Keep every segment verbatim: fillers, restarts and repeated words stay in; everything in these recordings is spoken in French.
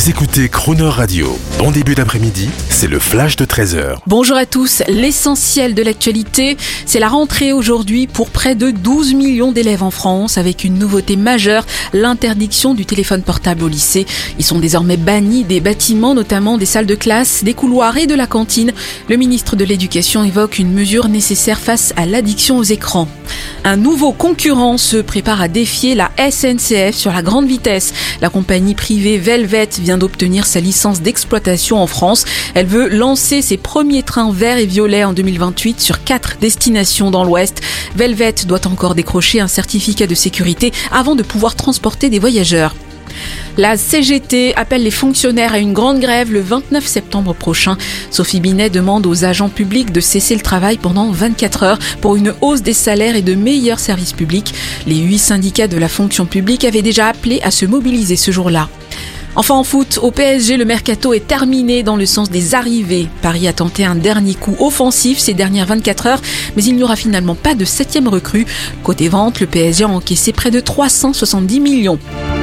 Vous écoutez Crooner Radio. Bon début d'après-midi, c'est le flash de treize heures. Bonjour à tous, l'essentiel de l'actualité, c'est la rentrée aujourd'hui pour près de douze millions d'élèves en France avec une nouveauté majeure, l'interdiction du téléphone portable au lycée. Ils sont désormais bannis des bâtiments, notamment des salles de classe, des couloirs et de la cantine. Le ministre de l'Éducation évoque une mesure nécessaire face à l'addiction aux écrans. Un nouveau concurrent se prépare à défier la S N C F sur la grande vitesse. La compagnie privée Velvet vient d'obtenir sa licence d'exploitation en France. Elle veut lancer ses premiers trains verts et violets en deux mille vingt-huit sur quatre destinations dans l'Ouest. Velvet doit encore décrocher un certificat de sécurité avant de pouvoir transporter des voyageurs. La C G T appelle les fonctionnaires à une grande grève le vingt-neuf septembre prochain. Sophie Binet demande aux agents publics de cesser le travail pendant vingt-quatre heures pour une hausse des salaires et de meilleurs services publics. Les huit syndicats de la fonction publique avaient déjà appelé à se mobiliser ce jour-là. Enfin en foot, au P S G, le mercato est terminé dans le sens des arrivées. Paris a tenté un dernier coup offensif ces dernières vingt-quatre heures, mais il n'y aura finalement pas de septième recrue. Côté vente, le P S G a encaissé près de trois cent soixante-dix millions.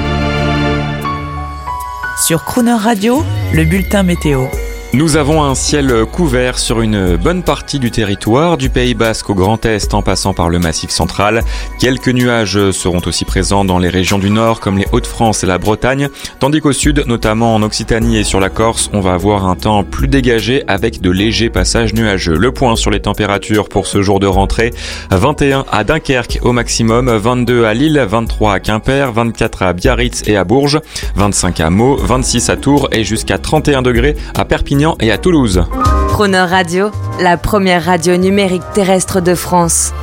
Sur Crooner Radio, le bulletin météo. Nous avons un ciel couvert sur une bonne partie du territoire, du Pays Basque au Grand Est en passant par le Massif central. Quelques nuages seront aussi présents dans les régions du Nord comme les Hauts-de-France et la Bretagne, tandis qu'au Sud, notamment en Occitanie et sur la Corse, on va avoir un temps plus dégagé avec de légers passages nuageux. Le point sur les températures pour ce jour de rentrée, vingt et un à Dunkerque au maximum, vingt-deux à Lille, vingt-trois à Quimper, vingt-quatre à Biarritz et à Bourges, vingt-cinq à Meaux, vingt-six à Tours et jusqu'à trente et un degrés à Perpignan et à Toulouse. Crooner Radio, la première radio numérique terrestre de France.